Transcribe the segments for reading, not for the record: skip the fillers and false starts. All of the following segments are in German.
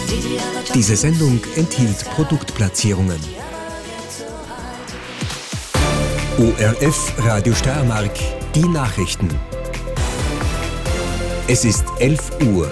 Diese Sendung enthielt Produktplatzierungen. ORF Radio Steiermark, die Nachrichten. Es ist 11 Uhr.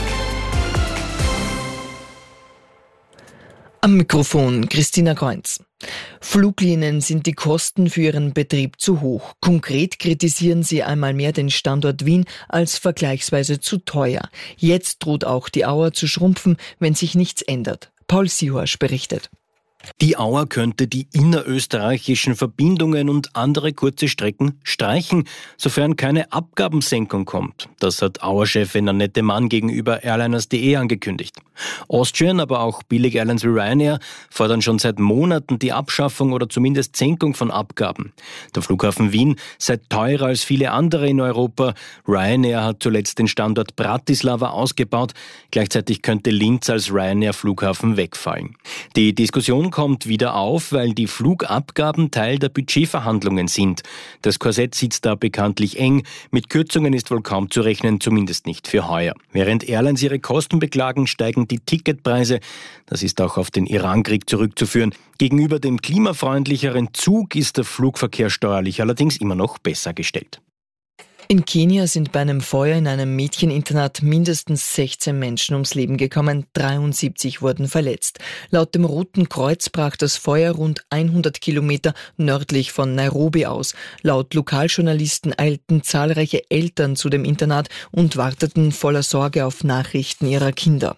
Am Mikrofon Christina Kreunz. Fluglinien sind die Kosten für ihren Betrieb zu hoch. Konkret kritisieren sie einmal mehr den Standort Wien als vergleichsweise zu teuer. Jetzt droht auch die Auer zu schrumpfen, wenn sich nichts ändert. Paul Sihorsch berichtet. Die Auer könnte die innerösterreichischen Verbindungen und andere kurze Strecken streichen, sofern keine Abgabensenkung kommt. Das hat Auer-Chefin Annette Mann gegenüber Airliners.de angekündigt. Austrian, aber auch Billig-Airlines wie Ryanair fordern schon seit Monaten die Abschaffung oder zumindest Senkung von Abgaben. Der Flughafen Wien sei teurer als viele andere in Europa. Ryanair hat zuletzt den Standort Bratislava ausgebaut. Gleichzeitig könnte Linz als Ryanair-Flughafen wegfallen. Die Diskussion kommt wieder auf, weil die Flugabgaben Teil der Budgetverhandlungen sind. Das Korsett sitzt da bekanntlich eng. Mit Kürzungen ist wohl kaum zu rechnen, zumindest nicht für heuer. Während Airlines ihre Kosten beklagen, steigen die Ticketpreise. Das ist auch auf den Irankrieg zurückzuführen. Gegenüber dem klimafreundlicheren Zug ist der Flugverkehr steuerlich allerdings immer noch besser gestellt. In Kenia sind bei einem Feuer in einem Mädcheninternat mindestens 16 Menschen ums Leben gekommen, 73 wurden verletzt. Laut dem Roten Kreuz brach das Feuer rund 100 Kilometer nördlich von Nairobi aus. Laut Lokaljournalisten eilten zahlreiche Eltern zu dem Internat und warteten voller Sorge auf Nachrichten ihrer Kinder.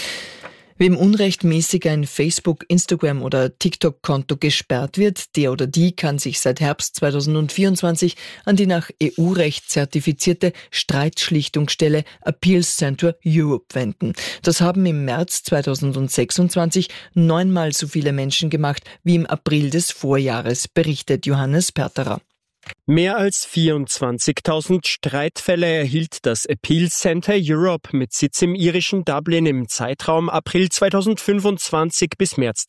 Wem unrechtmäßig ein Facebook-, Instagram- oder TikTok-Konto gesperrt wird, der oder die kann sich seit Herbst 2024 an die nach EU-Recht zertifizierte Streitschlichtungsstelle Appeals Centre Europe wenden. Das haben im März 2026 9-mal so viele Menschen gemacht wie im April des Vorjahres, berichtet Johannes Perterer. Mehr als 24.000 Streitfälle erhielt das Appeals Centre Europe mit Sitz im irischen Dublin im Zeitraum April 2025 bis März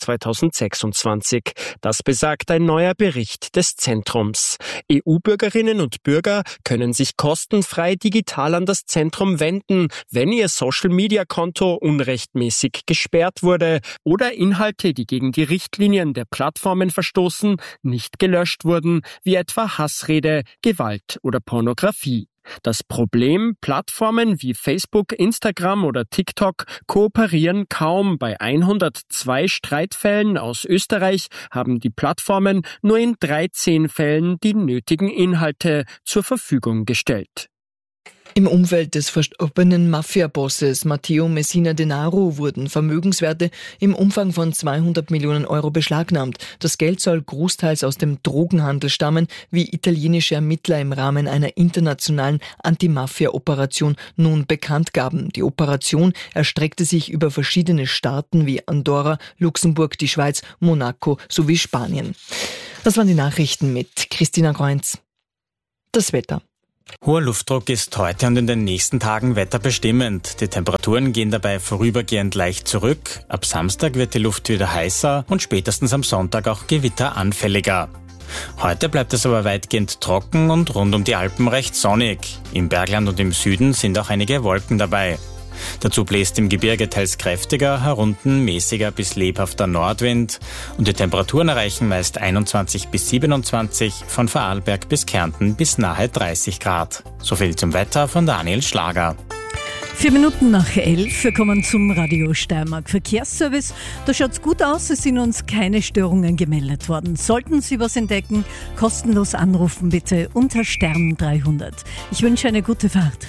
2026. Das besagt ein neuer Bericht des Zentrums. EU-Bürgerinnen und Bürger können sich kostenfrei digital an das Zentrum wenden, wenn ihr Social-Media-Konto unrechtmäßig gesperrt wurde oder Inhalte, die gegen die Richtlinien der Plattformen verstoßen, nicht gelöscht wurden, wie etwa Hassrede, Gewalt oder Pornografie. Das Problem: Plattformen wie Facebook, Instagram oder TikTok kooperieren kaum. Bei 102 Streitfällen aus Österreich haben die Plattformen nur in 13 Fällen die nötigen Inhalte zur Verfügung gestellt. Im Umfeld des verstorbenen Mafia-Bosses Matteo Messina Denaro wurden Vermögenswerte im Umfang von 200 Millionen Euro beschlagnahmt. Das Geld soll großteils aus dem Drogenhandel stammen, wie italienische Ermittler im Rahmen einer internationalen Anti-Mafia-Operation nun bekannt gaben. Die Operation erstreckte sich über verschiedene Staaten wie Andorra, Luxemburg, die Schweiz, Monaco sowie Spanien. Das waren die Nachrichten mit Christina Kreunz. Das Wetter. Hoher Luftdruck ist heute und in den nächsten Tagen wetterbestimmend. Die Temperaturen gehen dabei vorübergehend leicht zurück. Ab Samstag wird die Luft wieder heißer und spätestens am Sonntag auch gewitteranfälliger. Heute bleibt es aber weitgehend trocken und rund um die Alpen recht sonnig. Im Bergland und im Süden sind auch einige Wolken dabei. Dazu bläst im Gebirge teils kräftiger, herunten mäßiger bis lebhafter Nordwind und die Temperaturen erreichen meist 21 bis 27, von Vorarlberg bis Kärnten bis nahe 30 Grad. So viel zum Wetter von Daniel Schlager. 4 Minuten nach 11, wir kommen zum Radio Steiermark Verkehrsservice. Da schaut's gut aus, es sind uns keine Störungen gemeldet worden. Sollten Sie was entdecken, kostenlos anrufen bitte unter Stern 300. Ich wünsche eine gute Fahrt.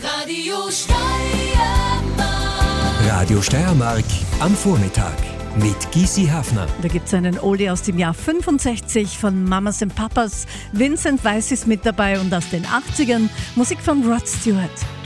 Radio Steiermark am Vormittag mit Gysi Hafner. Da gibt's einen Oldie aus dem Jahr 65 von Mamas and Papas. Vincent Weiss ist mit dabei und aus den 80ern Musik von Rod Stewart.